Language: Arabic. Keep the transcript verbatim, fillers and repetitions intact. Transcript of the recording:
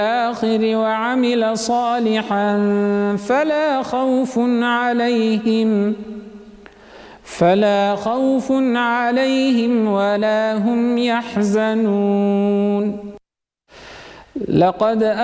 الآخر وعمل صالحا فلا خوف عليهم فلا خوف عليهم ولا هم يحزنون. لقد